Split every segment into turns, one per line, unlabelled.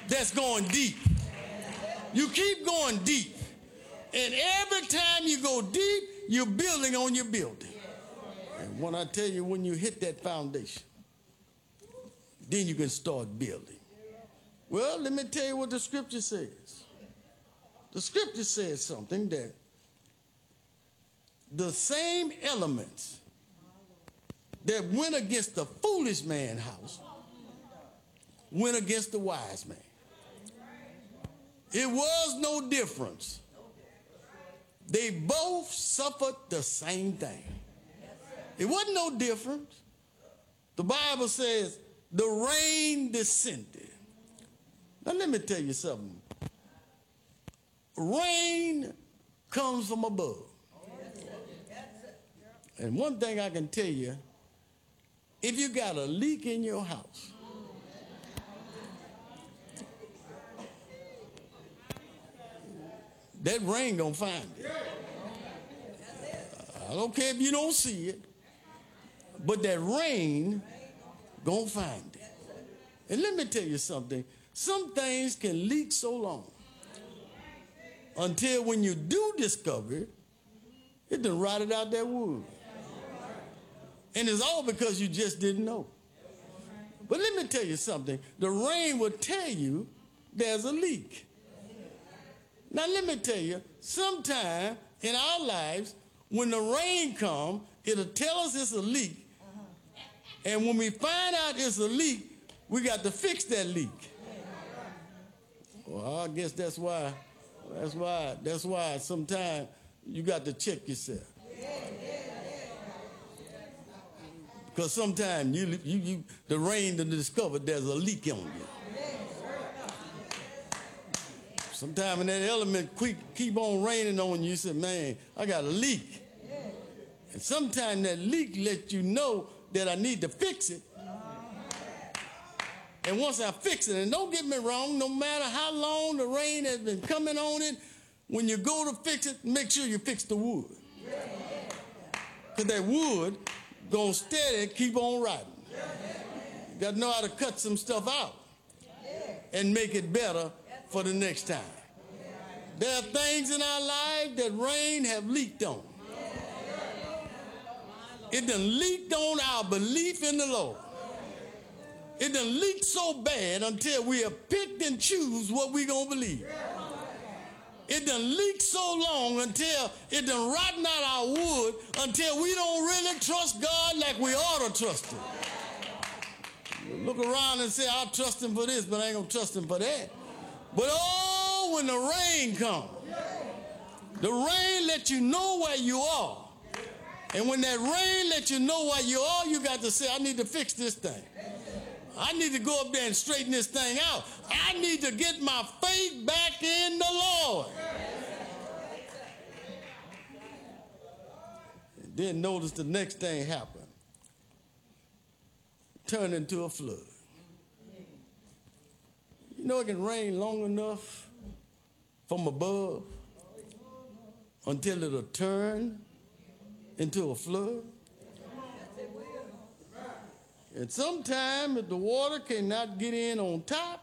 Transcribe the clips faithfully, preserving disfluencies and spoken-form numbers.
that's going deep. You keep going deep. And every time you go deep, you're building on your building. And when I tell you, when you hit that foundation, then you can start building. Well, let me tell you what the scripture says. The scripture says something that the same elements that went against the foolish man's house went against the wise man. It was no difference. They both suffered the same thing. It wasn't no difference. The Bible says the rain descended. Now let me tell you something. Rain comes from above. And one thing I can tell you, if you got a leak in your house, that rain gonna find it. I don't care if you don't see it, but that rain gonna find it. And let me tell you something. Some things can leak so long until when you do discover it, it done rotted out that wood. And it's all because you just didn't know. But let me tell you something. The rain will tell you there's a leak. Now let me tell you, sometime in our lives, when the rain comes, it'll tell us it's a leak. And when we find out it's a leak, we got to fix that leak. Well, I guess that's why, that's why, that's why sometimes you got to check yourself. Because sometimes you, you, you, the rain to discover there's a leak on you. Sometimes when that element keep, keep on raining on you, you say, man, I got a leak. And sometimes that leak lets you know that I need to fix it. And once I fix it, and don't get me wrong, no matter how long the rain has been coming on it, when you go to fix it, make sure you fix the wood. Because that wood gonna steady and keep on rotting. You got to know how to cut some stuff out and make it better for the next time. There are things in our life that rain have leaked on. It done leaked on our belief in the Lord. It done leaked so bad until we have picked and choose what we gonna believe. It done leaked so long until it done rotten out our wood until we don't really trust God like we ought to trust him. Look around and say, I'll trust him for this, but I ain't gonna trust him for that. But oh, when the rain comes, the rain lets you know where you are. And when that rain lets you know where you are, you got to say, I need to fix this thing. I need to go up there and straighten this thing out. I need to get my faith back in the Lord. And then notice the next thing happened. Turned into a flood. You know it can rain long enough from above until it'll turn into a flood. And sometimes if the water cannot get in on top,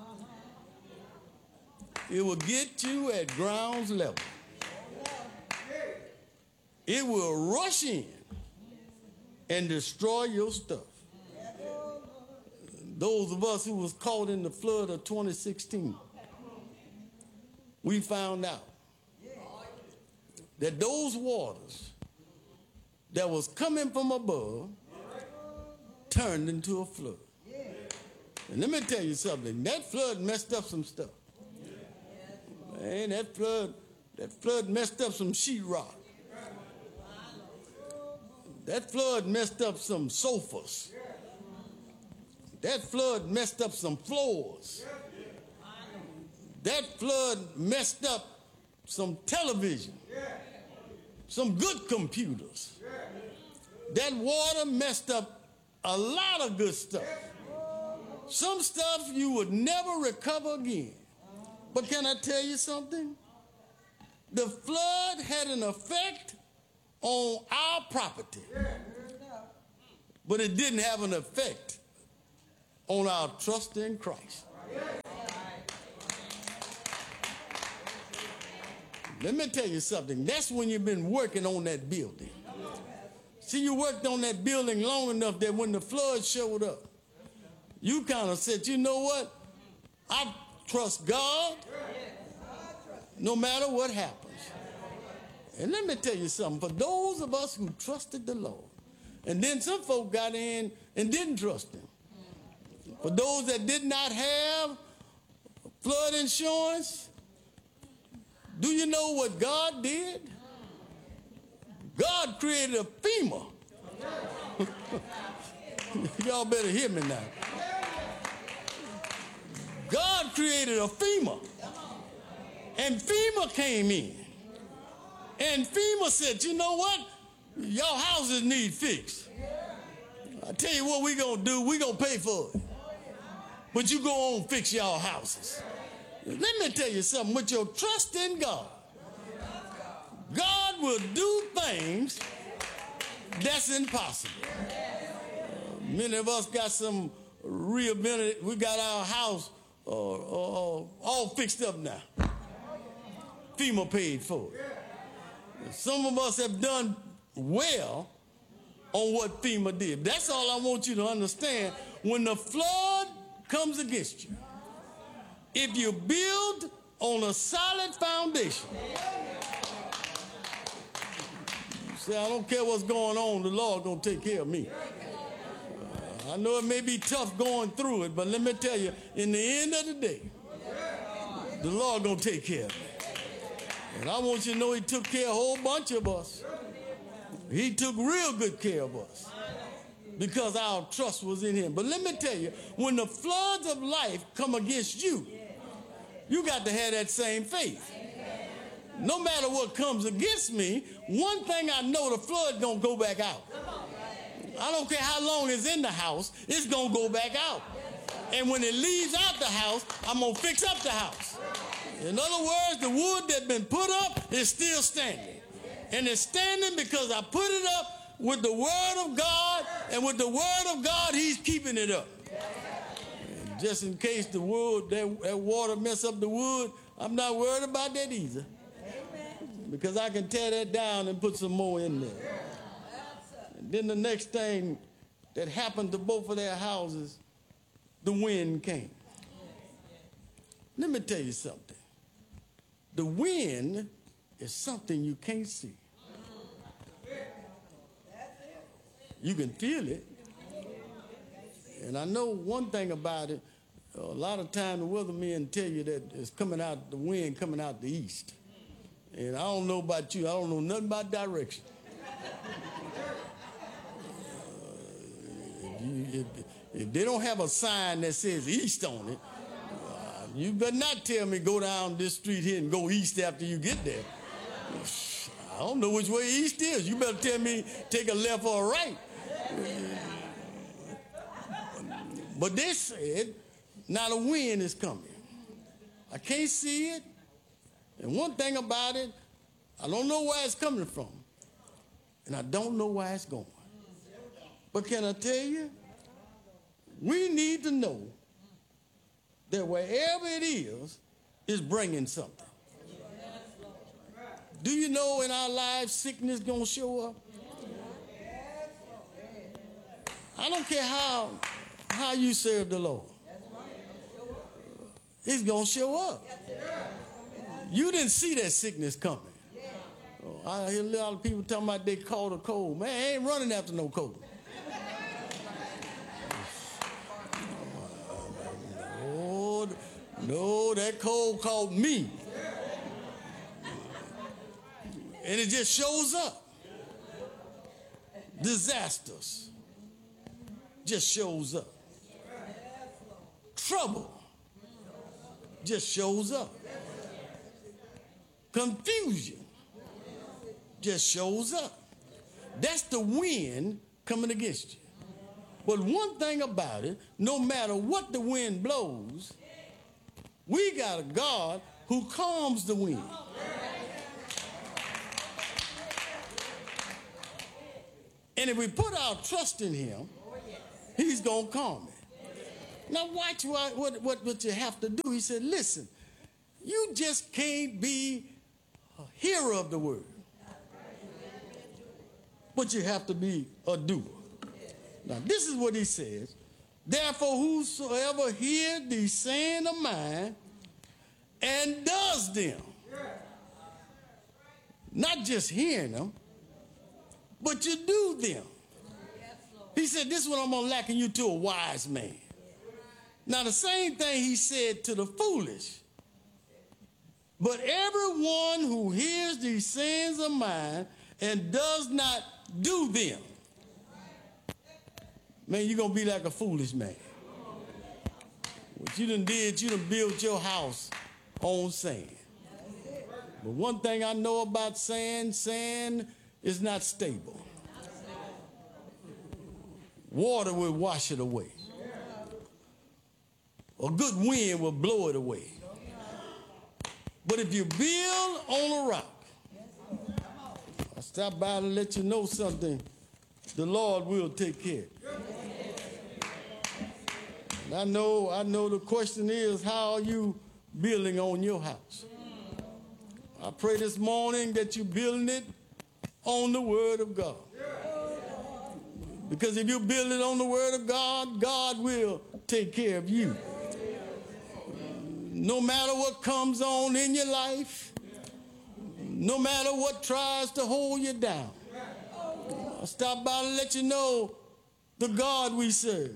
it will get you at ground level. It will rush in and destroy your stuff. Those of us who was caught in the flood of twenty sixteen, we found out that those waters that was coming from above turned into a flood. And let me tell you something. That flood messed up some stuff. Man, that flood, that flood messed up some sheetrock. That flood messed up some sofas. That flood messed up some floors. That flood messed up some television, some good computers. That water messed up a lot of good stuff. Some stuff you would never recover again. But can I tell you something? The flood had an effect on our property, but it didn't have an effect on our trust in Christ. Let me tell you something. That's when you've been working on that building. See, you worked on that building long enough that when the flood showed up, you kind of said, you know what? I trust God no matter what happens. And let me tell you something. For those of us who trusted the Lord, and then some folk got in and didn't trust him. For those that did not have flood insurance, do you know what God did? God created a FEMA. Y'all better hear me now. God created a FEMA. And FEMA came in. And FEMA said, you know what? Your houses need fixed. I tell you what we're going to do. We're going to pay for it. But you go on and fix your houses. Let me tell you something. With your trust in God, God will do things that's impossible. Uh, many of us got some rehabilitated. We got our house uh, uh, all fixed up now. FEMA paid for it. Some of us have done well on what FEMA did. That's all I want you to understand. When the flood comes against you, if you build on a solid foundation, you say, I don't care what's going on, the Lord gonna take care of me. Uh, I know it may be tough going through it, but let me tell you, in the end of the day, the Lord gonna take care of me. And I want you to know he took care of a whole bunch of us. He took real good care of us because our trust was in him. But let me tell you, when the floods of life come against you, you got to have that same faith. No matter what comes against me, one thing I know, the flood gonna go back out. I don't care how long it's in the house, it's gonna go back out. And when it leaves out the house, I'm gonna fix up the house. In other words, the wood that's been put up is still standing. And it's standing because I put it up with the word of God, and with the word of God, he's keeping it up. And just in case the wood, that, that water mess up the wood, I'm not worried about that either. Because I can tear that down and put some more in there. And then the next thing that happened to both of their houses, the wind came. Let me tell you something. The wind is something you can't see. You can feel it. And I know one thing about it. A lot of time the weathermen tell you that it's coming out, the wind coming out the east. And I don't know about you. I don't know nothing about direction. Uh, if, you, if, if they don't have a sign that says east on it, uh, you better not tell me go down this street here and go east after you get there. I don't know which way east is. You better tell me take a left or a right. But they said, now the wind is coming. I can't see it. And one thing about it, I don't know where it's coming from. And I don't know where it's going. But can I tell you, we need to know that wherever it is, it's bringing something. Do you know in our lives sickness going to show up? I don't care how, how you serve the Lord. It's going to show up. You didn't see that sickness coming. Oh, I hear a lot of people talking about they caught a cold. Man, I ain't running after no cold. No, no, that cold caught me. And it just shows up. Disasters just shows up. Trouble just shows up. Confusion just shows up. That's the wind coming against you. But one thing about it, no matter what the wind blows, we got a God who calms the wind. And if we put our trust in him, he's going to calm it. Now watch what, what, what you have to do. He said, listen, you just can't be hearer of the word, but you have to be a doer. Now, this is what he says. Therefore, whosoever hear these sayings of mine and does them, not just hearing them, but you do them. He said, this is what I'm going to liken you to, a wise man. Now, the same thing he said to the foolish. But everyone who hears these sayings of mine and does not do them, man, you're going to be like a foolish man. What you done did, you done built your house on sand. But one thing I know about sand, sand is not stable. Water will wash it away. A good wind will blow it away. But if you build on a rock, I stop by to let you know something, the Lord will take care. And I know, I know the question is, how are you building on your house? I pray this morning that you're building it on the Word of God. Because if you build it on the Word of God, God will take care of you. No matter what comes on in your life, no matter what tries to hold you down, I stop by to let you know the God we serve.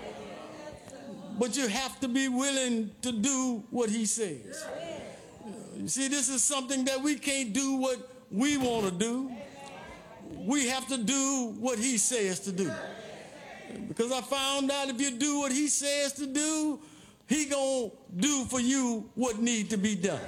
But you have to be willing to do what he says. You see, this is something that we can't do what we want to do. We have to do what he says to do. Because I found out if you do what he says to do, he gonna do for you what needs to be done.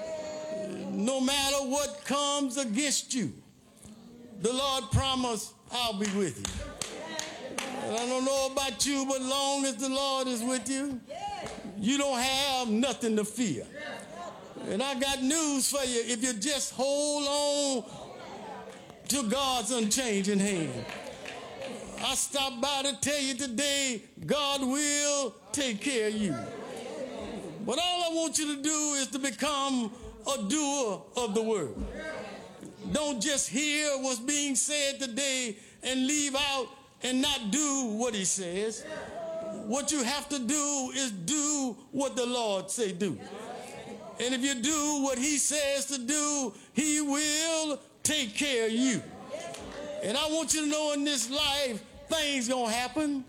No matter what comes against you, the Lord promised, I'll be with you. And I don't know about you, but long as the Lord is with you, you don't have nothing to fear. And I got news for you. If you just hold on to God's unchanging hand, I stopped by to tell you today, God will take care of you. But all I want you to do is to become a doer of the word. Don't just hear what's being said today and leave out and not do what he says. What you have to do is do what the Lord say do. And if you do what he says to do, he will take care of you. And I want you to know in this life, things gonna happen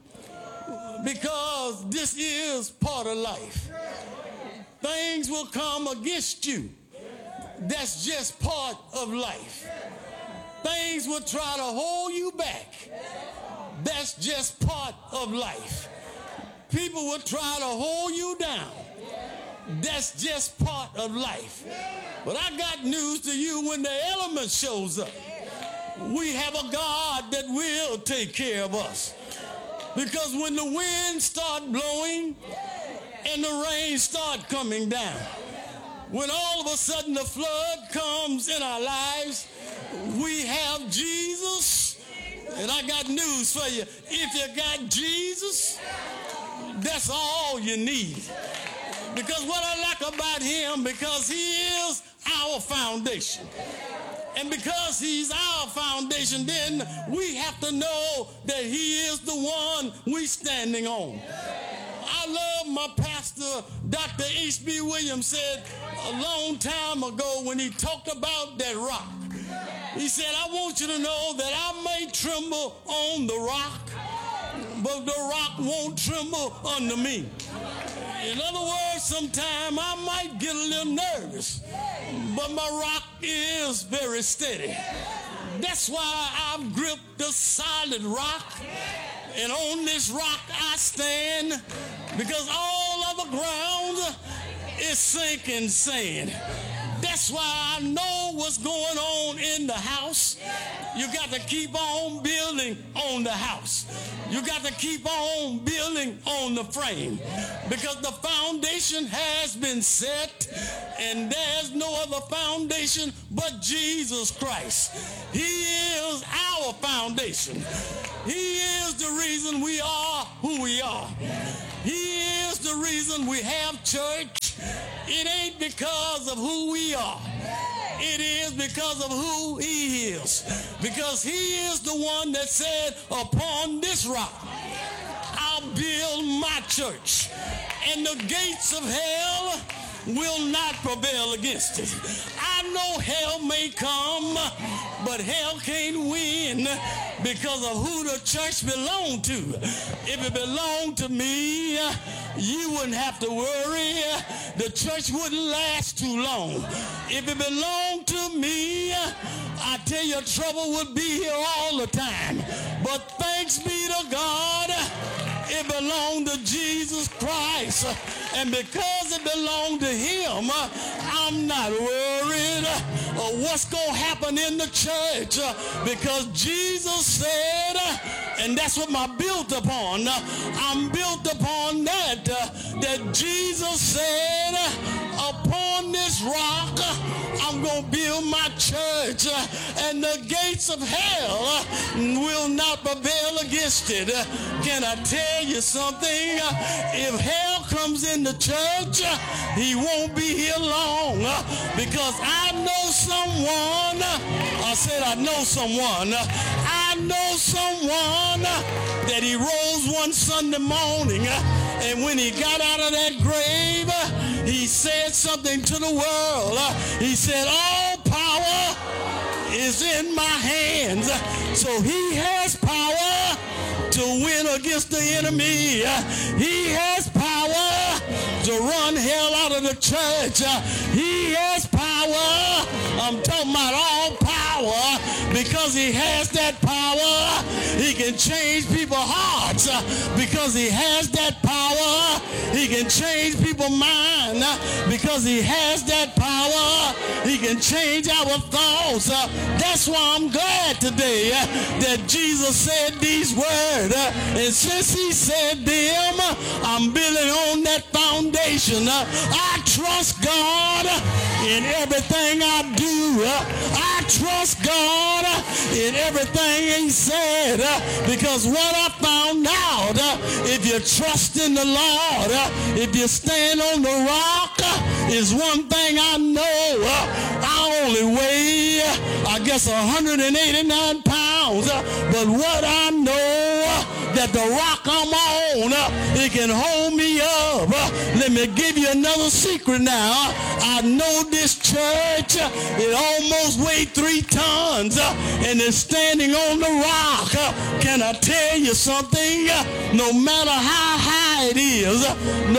because this is part of life. Things will come against you. That's just part of life. Things will try to hold you back. That's just part of life. People will try to hold you down. That's just part of life. But I got news to you, when the element shows up, we have a God that will take care of us. Because when the wind start blowing and the rain start coming down, when all of a sudden the flood comes in our lives, we have Jesus. And I got news for you. If you got Jesus, that's all you need. Because what I like about him, because he is our foundation. And because he's our foundation, then we have to know that he is the one we're standing on. I love my pastor, Doctor H B Williams, said a long time ago when he talked about that rock. He said, I want you to know that I may tremble on the rock, but the rock won't tremble under me. In other words, sometime I might get a little nervous, but my rock is very steady. That's why I've gripped the solid rock, and on this rock I stand, because all of the ground is sinking sand. That's why I know what's going on in the house. You got to keep on building on the house. You got to keep on building on the frame, because the foundation has been set, and there's no other foundation but Jesus Christ. He is our foundation. He is the reason we are who we are. He is the reason we have church. It ain't because of who we are. It is because of who he is. Because he is the one that said, upon this rock, I'll build my church. And the gates of hell will not prevail against it. I know hell may come, but hell can't win because of who the church belonged to. If it belonged to me, you wouldn't have to worry. The church wouldn't last too long. If it belonged to me, I tell you, trouble would be here all the time. But thanks be to God, it belonged to Jesus Christ. And because it belonged to him, I'm not worried of what's going to happen in the church, because Jesus said, and that's what I'm built upon. I'm built upon that, that Jesus said, upon this rock, I'm going to build my church, and the gates of hell will not prevail against it. Can I tell you something? If hell comes in the church, he won't be here long, because I know someone. I said I know someone. I know someone that he rose one Sunday morning, and when he got out of that grave, he said something to the world. He said, all power is in my hands. So he has power to win against the enemy. He has power to run hell out of the church. He has power. I'm talking about all power. Because he has that power, he can change people's hearts. Because he has that power, he can change people's minds. Because he has that power, he can change our thoughts. That's why I'm glad today that Jesus said these words. And since he said them, I'm building on that foundation. I trust God in everything I do. I trust God in everything he said, because what I found out, if you trust in the Lord, if you stand on the rock, is one thing I know. I only weigh, I guess, one hundred eighty-nine pounds, but what I know, that the rock I'm on, it can hold me up. Let me give you another secret now. I know this church, it almost weighed three tons, and it's standing on the rock. Can I tell you something? No matter how high it is, no